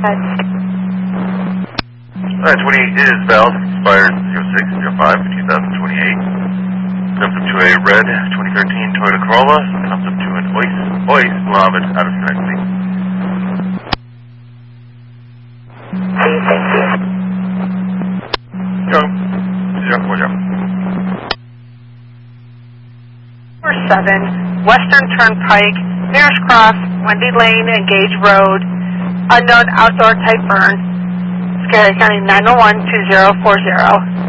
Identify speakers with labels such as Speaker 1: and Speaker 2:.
Speaker 1: 28 is valid, expired 06/05 of 2028. Comes up to a red 2013 Toyota Corolla. Comes up to an Oyster Mohammed out of Connecticut.
Speaker 2: Thank you.
Speaker 1: Go. 040.
Speaker 3: 7, Western Turnpike, Mears Cross, Wendy Lane, and Gage Road. Unknown outdoor type burn. Scary County 901-2040.